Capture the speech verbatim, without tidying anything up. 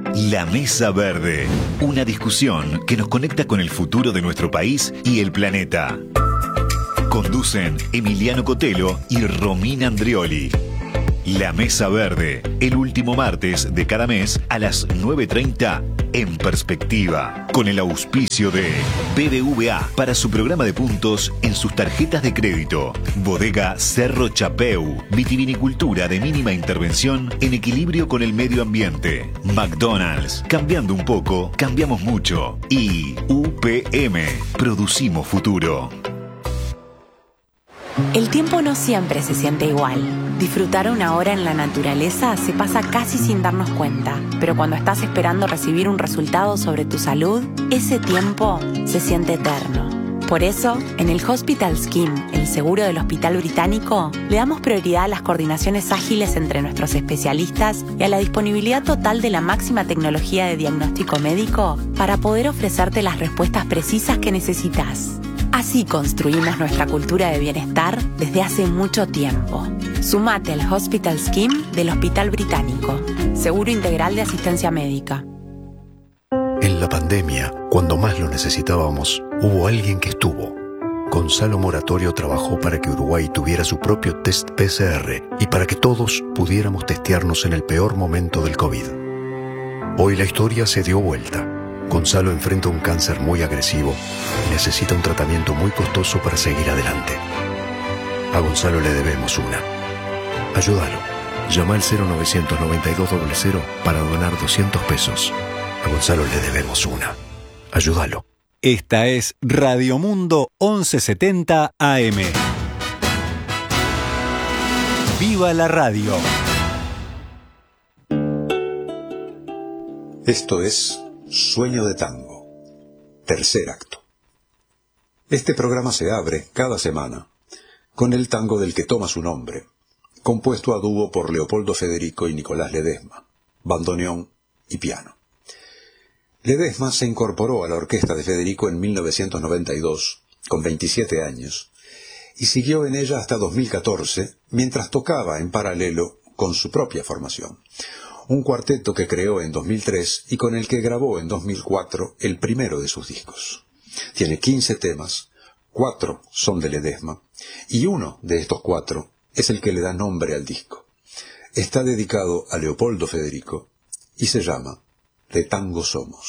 La Mesa Verde, una discusión que nos conecta con el futuro de nuestro país y el planeta. Conducen Emiliano Cotelo y Romina Andrioli. La Mesa Verde, el último martes de cada mes a las nueve treinta en Perspectiva, con el auspicio de B B V A para su programa de puntos en sus tarjetas de crédito. Bodega Cerro Chapeu, vitivinicultura de mínima intervención en equilibrio con el medio ambiente. McDonald's, cambiando un poco, cambiamos mucho. Y U P M, producimos futuro. El tiempo no siempre se siente igual. Disfrutar una hora en la naturaleza se pasa casi sin darnos cuenta, pero cuando estás esperando recibir un resultado sobre tu salud, ese tiempo se siente eterno. Por eso, en el Hospital Scheme, el seguro del Hospital Británico, le damos prioridad a las coordinaciones ágiles entre nuestros especialistas y a la disponibilidad total de la máxima tecnología de diagnóstico médico para poder ofrecerte las respuestas precisas que necesitas. Así construimos nuestra cultura de bienestar desde hace mucho tiempo. Sumate al Hospital Scheme del Hospital Británico. Seguro integral de asistencia médica. En la pandemia, cuando más lo necesitábamos, hubo alguien que estuvo. Gonzalo Moratorio trabajó para que Uruguay tuviera su propio test P C R y para que todos pudiéramos testearnos en el peor momento del COVID. Hoy la historia se dio vuelta. Gonzalo enfrenta un cáncer muy agresivo y necesita un tratamiento muy costoso para seguir adelante. A Gonzalo le debemos una. Ayúdalo. Llama al cero novecientos noventa y dos cero cero para donar doscientos pesos. A Gonzalo le debemos una. Ayúdalo. Esta es Radio Mundo once setenta A M. ¡Viva la radio! Esto es Sueño de Tango, tercer acto. Este programa se abre cada semana con el tango del que toma su nombre, compuesto a dúo por Leopoldo Federico y Nicolás Ledesma, bandoneón y piano. Ledesma se incorporó a la orquesta de Federico en mil novecientos noventa y dos, con veintisiete años, y siguió en ella hasta dos mil catorce, mientras tocaba en paralelo con su propia formación. Un cuarteto que creó en dos mil tres y con el que grabó en dos mil cuatro el primero de sus discos. Tiene quince temas, cuatro son de Ledesma, y uno de estos cuatro es el que le da nombre al disco. Está dedicado a Leopoldo Federico y se llama De Tango Somos.